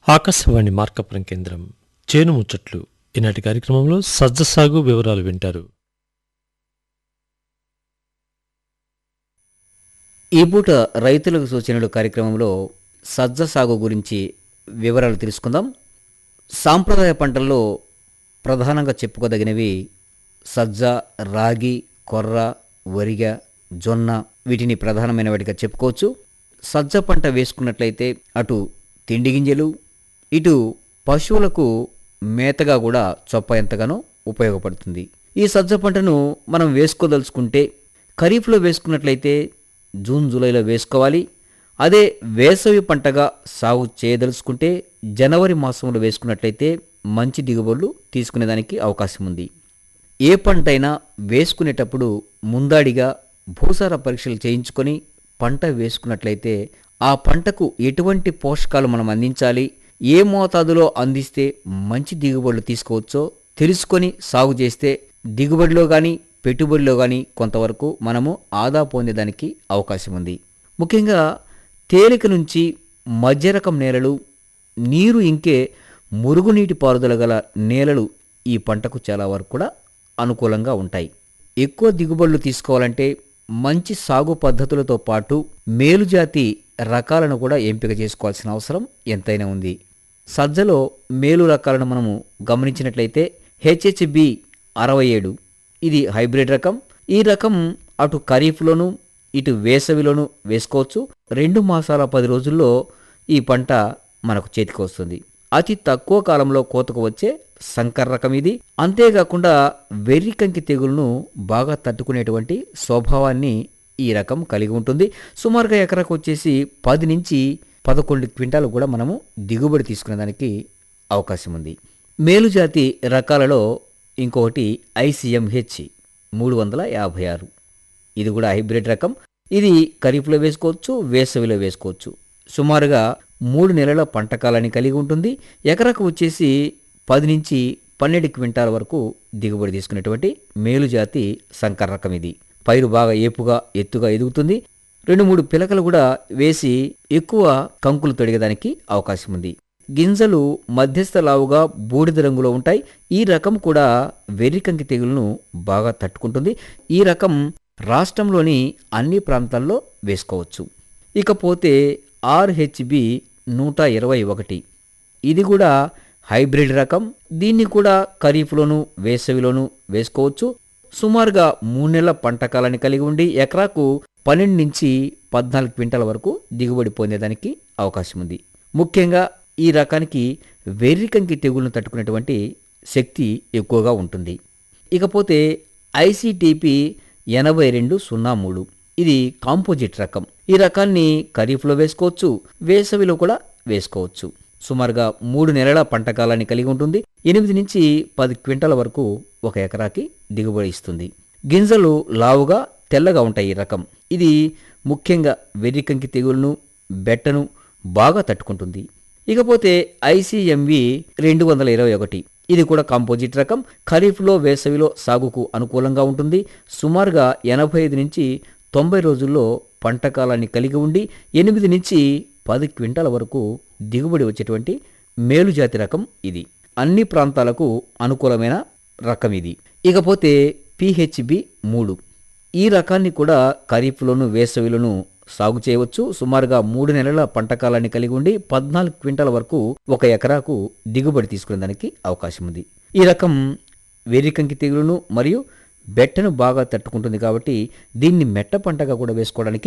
ఆకాశవాణి మార్కపురం కేంద్రం చేను ముచ్చట్లు ఈనాటి కార్యక్రమంలో సజ్జ సాగు వివరాలు వింటారు. ఈ పూట రైతులకు సూచనలు కార్యక్రమంలో సజ్జ సాగు గురించి వివరాలు తెలుసుకుందాం. సాంప్రదాయ పంటల్లో ప్రధానంగా చెప్పుకోదగినవి సజ్జ, రాగి, కొర్ర, వరిగ, జొన్న, వీటిని ప్రధానమైన వాటిగా చెప్పుకోవచ్చు. సజ్జ పంట వేసుకున్నట్లయితే అటు తిండి గింజలు, ఇటు పశువులకు మేతగా కూడా చొప్ప ఎంతగానో ఉపయోగపడుతుంది. ఈ సజ్జ పంటను మనం వేసుకోదలుచుకుంటే ఖరీఫ్లో వేసుకున్నట్లయితే జూన్ జూలైలో వేసుకోవాలి. అదే వేసవి పంటగా సాగు చేయదలుచుకుంటే జనవరి మాసంలో వేసుకున్నట్లయితే మంచి దిగుబడులు తీసుకునేదానికి అవకాశం ఉంది. ఏ పంటైనా వేసుకునేటప్పుడు ముందాడిగా భూసార పరీక్షలు చేయించుకొని పంట వేసుకున్నట్లయితే ఆ పంటకు ఎటువంటి పోషకాలు మనం అందించాలి, ఏ మోతాదులో అందిస్తే మంచి దిగుబడులు తీసుకోవచ్చో తెలుసుకొని సాగు చేస్తే దిగుబడిలో కానీ పెట్టుబడిలో కానీ కొంతవరకు మనము ఆదా పొందేదానికి అవకాశం ఉంది. ముఖ్యంగా తేలిక నుంచి మధ్య రకం నేలలు, నీరు ఇంకే మురుగునీటి పారుదల గల నేలలు ఈ పంటకు చాలా వరకు కూడా అనుకూలంగా ఉంటాయి. ఎక్కువ దిగుబడులు తీసుకోవాలంటే మంచి సాగు పద్ధతులతో పాటు మేలుజాతి రకాలను కూడా ఎంపిక చేసుకోవాల్సిన అవసరం ఎంతైనా ఉంది. సజ్జలో మేలు రకాలను మనము గమనించినట్లయితే హెచ్హెచ్బి 67 ఇది హైబ్రిడ్ రకం. ఈ రకం అటు ఖరీఫ్లోను ఇటు వేసవిలోను వేసుకోవచ్చు. 2 మాసాల 10 రోజుల్లో ఈ పంట మనకు చేతికి వస్తుంది. అతి తక్కువ కాలంలో కోతకు వచ్చే సంకర్ రకం ఇది. అంతేకాకుండా వెర్రికంకి తెగులను బాగా తట్టుకునేటువంటి స్వభావాన్ని ఈ రకం కలిగి ఉంటుంది. సుమారుగా ఎకరాకు వచ్చేసి 10 నుంచి 11 క్వింటాలు కూడా మనము దిగుబడి తీసుకునేదానికి అవకాశం ఉంది. మేలుజాతి రకాలలో ఇంకొకటి ICMH 356 ఇది కూడా హైబ్రిడ్ రకం. ఇది ఖరీఫ్లో వేసుకోవచ్చు, వేసవిలో వేసుకోవచ్చు. సుమారుగా 3 నెలల పంట కాలాన్ని కలిగి ఉంటుంది. ఎకరాకు వచ్చేసి 10 నుంచి 12 క్వింటాల వరకు దిగుబడి తీసుకునేటువంటి మేలుజాతి సంకర రకం ఇది. పైరు బాగా ఏపుగా ఎత్తుగా ఎదుగుతుంది. 2-3 పిలకలు కూడా వేసి ఎక్కువ కంకులు తొడిగేదానికి అవకాశం ఉంది. గింజలు మధ్యస్థ లావుగా బూడిద రంగులో ఉంటాయి. ఈ రకం కూడా వెర్రికంకి తెగులను బాగా తట్టుకుంటుంది. ఈ రకం రాష్ట్రంలోని అన్ని ప్రాంతాల్లో వేసుకోవచ్చు. ఇకపోతే RHB 121 ఇది కూడా హైబ్రిడ్ రకం. దీన్ని కూడా ఖరీఫ్లోను వేసవిలోను వేసుకోవచ్చు. సుమారుగా 3 నెలల పంట కాలాన్ని కలిగి ఉండి ఎకరాకు 12 నుంచి 14 క్వింటాల వరకు దిగుబడి పొందేదానికి అవకాశం ఉంది. ముఖ్యంగా ఈ రకానికి వెర్రికంకి తెగులను తట్టుకునేటువంటి శక్తి ఎక్కువగా ఉంటుంది. ఇకపోతే ICTP 8203 ఇది కాంపోజిట్ రకం. ఈ రకాన్ని ఖరీఫ్లో వేసుకోవచ్చు, వేసవిలో కూడా వేసుకోవచ్చు. సుమారుగా 3 నెలల పంట కాలాన్ని కలిగి ఉంటుంది. 8 నుంచి 10 క్వింటాల వరకు ఒక ఎకరాకి దిగుబడి ఇస్తుంది. గింజలు లావుగా తెల్లగా ఉంటాయి. ఈ రకం ఇది ముఖ్యంగా వెర్రికంకి తెగులను, బెట్టను బాగా తట్టుకుంటుంది. ఇకపోతే ICMV 221 ఇది కూడా కాంపోజిట్ రకం. ఖరీఫ్లో వేసవిలో సాగుకు అనుకూలంగా ఉంటుంది. సుమారుగా 85 నుంచి 90 రోజుల్లో పంట కాలాన్ని కలిగి ఉండి 8 నుంచి 10 క్వింటాల వరకు దిగుబడి వచ్చేటువంటి మేలుజాతి రకం ఇది. అన్ని ప్రాంతాలకు అనుకూలమైన రకం ఇది. ఇకపోతే PHB 3 ఈ రకాన్ని కూడా ఖరీఫ్లోను వేసవిలోను సాగు చేయవచ్చు. సుమారుగా 3 నెలల పంట కాలాన్ని కలిగి ఉండి 14 క్వింటాల వరకు ఒక ఎకరాకు దిగుబడి తీసుకునేదానికి అవకాశం ఉంది. ఈ రకం వెర్రికంకి తెగులను మరియు బెట్టను బాగా తట్టుకుంటుంది కాబట్టి దీన్ని మెట్ట పంటగా కూడా వేసుకోవడానికి